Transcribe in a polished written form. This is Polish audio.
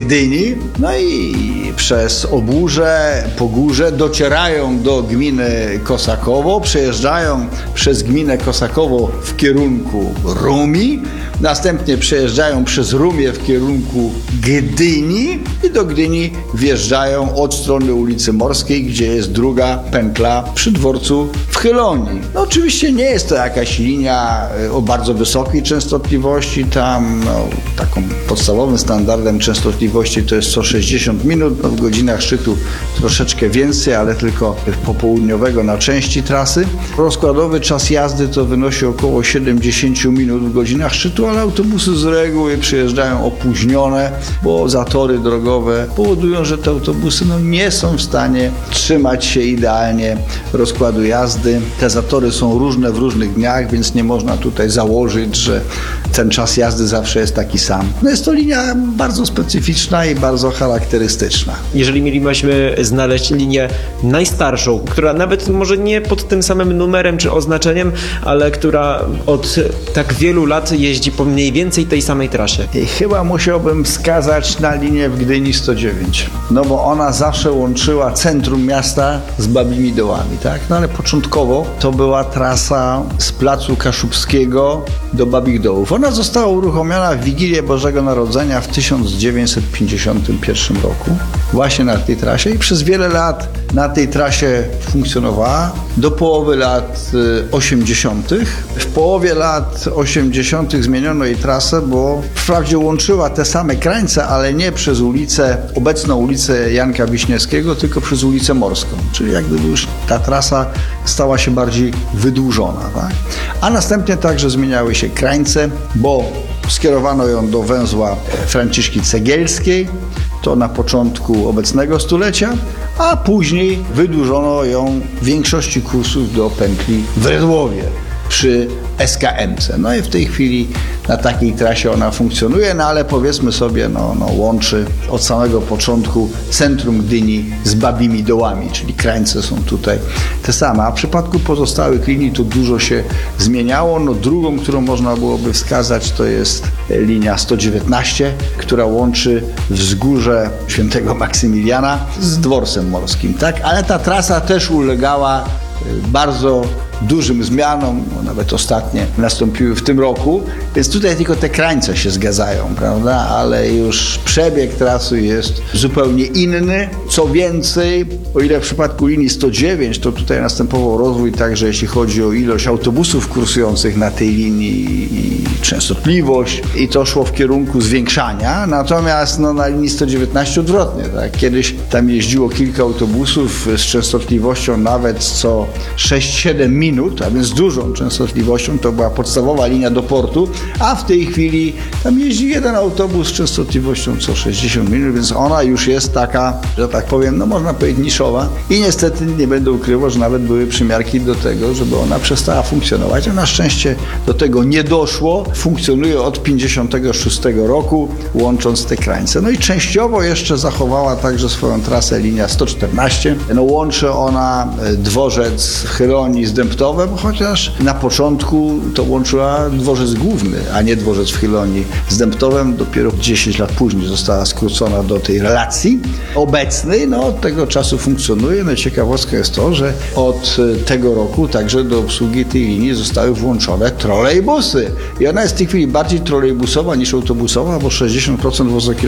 Gdyni, no i przez Obórze, Pogórze docierają do gminy Kosakowo, przejeżdżają przez gminę Kosakowo w kierunku Rumi, następnie przejeżdżają przez Rumię w kierunku Gdyni i do Gdyni wjeżdżają od strony ulicy Morskiej, gdzie jest druga pętla przy dworcu w Chylonii. No oczywiście nie jest to jakaś linia o bardzo wysokiej częstotliwości, tam taką podstawowym standardem częstotliwości to jest co 60 minut, w godzinach szczytu troszeczkę więcej, ale tylko popołudniowego na części trasy. Rozkładowy czas jazdy to wynosi około 70 minut w godzinach szczytu, ale autobusy z reguły przyjeżdżają opóźnione, bo zatory drogowe powodują, że te autobusy nie są w stanie trzymać się idealnie rozkładu jazdy. Te zatory są różne w różnych dniach, więc nie można tutaj założyć, że ten czas jazdy zawsze jest taki sam. Jest to linia bardzo specyficzna i bardzo charakterystyczna. Jeżeli mielibyśmy znaleźć linię najstarszą, która nawet może nie pod tym samym numerem czy oznaczeniem, ale która od tak wielu lat jeździ po mniej więcej tej samej trasie. I chyba musiałbym wskazać na linię w Gdyni 109, bo ona zawsze łączyła centrum miasta z Babimi Dołami, tak? Ale początkowo to była trasa z Placu Kaszubskiego do Babich Dołów. Ona została uruchomiona w Wigilię Bożego Narodzenia w 1951 roku, właśnie na tej trasie i przez wiele lat na tej trasie funkcjonowała do połowy lat 80. W połowie lat 80. zmieniono jej trasę, bo wprawdzie łączyła te same krańce, ale nie przez obecną ulicę Janka Wiśniewskiego, tylko przez ulicę Morską, czyli jak gdyby już ta trasa stała się bardziej wydłużona, tak? A następnie także zmieniały się krańce, bo skierowano ją do węzła Franciszki Cegielskiej, to na początku obecnego stulecia, a później wydłużono ją w większości kursów do pętli w Redłowie przy SKM-ce. I w tej chwili na takiej trasie ona funkcjonuje, ale powiedzmy sobie, łączy od samego początku centrum Gdyni z Babimi Dołami, czyli krańce są tutaj te same. A w przypadku pozostałych linii to dużo się zmieniało. Drugą, którą można byłoby wskazać, to jest linia 119, która łączy Wzgórze Świętego Maksymiliana z dworcem morskim, tak? Ale ta trasa też ulegała bardzo dużym zmianom, nawet ostatnie nastąpiły w tym roku, więc tutaj tylko te krańce się zgadzają, prawda, ale już przebieg trasy jest zupełnie inny. Co więcej, o ile w przypadku linii 109 to tutaj następował rozwój także jeśli chodzi o ilość autobusów kursujących na tej linii i częstotliwość i to szło w kierunku zwiększania, natomiast na linii 119 odwrotnie, tak? Kiedyś tam jeździło kilka autobusów z częstotliwością nawet co 6-7 minut, a więc dużą częstotliwością, to była podstawowa linia do portu, a w tej chwili tam jeździ jeden autobus z częstotliwością co 60 minut, więc ona już jest taka, że tak powiem, można powiedzieć niszowa i niestety nie będę ukrywał, że nawet były przymiarki do tego, żeby ona przestała funkcjonować, a na szczęście do tego nie doszło, funkcjonuje od 1956 roku, łącząc te krańce. I częściowo jeszcze zachowała także swoją trasę linia 114, łączy ona dworzec w Chylonii z Dębtowem, chociaż na początku to łączyła dworzec główny, a nie dworzec w Chylonii z Dębtowem. Dopiero 10 lat później została skrócona do tej relacji obecnej. Od tego czasu funkcjonuje. Ciekawostka jest to, że od tego roku także do obsługi tej linii zostały włączone trolejbusy. I ona jest w tej chwili bardziej trolejbusowa niż autobusowa, bo 60%